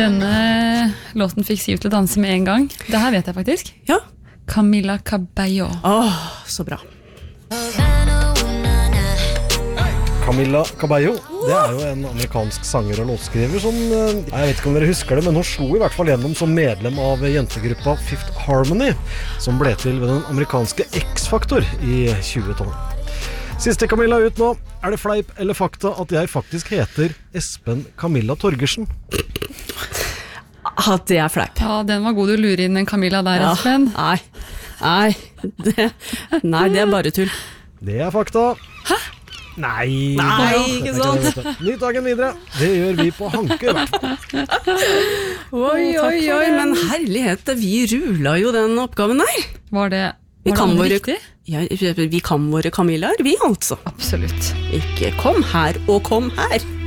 Denne låten fikk Siv til å danse med en gang. Det her vet jeg faktisk. Ja. Camila Cabello. Så bra. Camila Cabello, det jo en amerikansk sanger og låtskriver som, jeg vet ikke om dere husker det, men hun slo I hvert fall gjennom som medlem av jentegruppa Fifth Harmony, som ble til ved den amerikanske X-Factor I 2012. Siste Camilla ut nå. Det fleip eller fakta at jeg faktisk heter Espen Camilla Torgersen? Det fleip. Ja, den var god, du lurer inn en Camilla der, Espen. Nei, det bare tull. Det fakta. Hæ? Nei, ikke sant? Nytt dagen videre. Det gjør vi på Hanke I hvert fall. Oi, men herlighet, vi rula jo den oppgaven der. Var det riktig? Ja, vi kan våre Camillaer, vi altså. Absolutt. Ikke kom her og kom her.